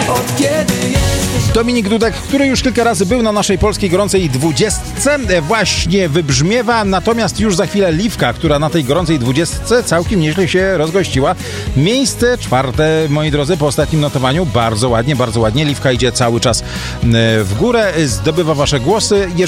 Dominik Dudek, który już kilka razy był na naszej polskiej gorącej 20, właśnie wybrzmiewa, natomiast już za chwilę Liwka, która na tej gorącej 20 całkiem nieźle się rozgościła. Miejsce 4, moi drodzy, po ostatnim notowaniu. Bardzo ładnie, bardzo ładnie. Liwka idzie cały czas w górę, zdobywa wasze głosy.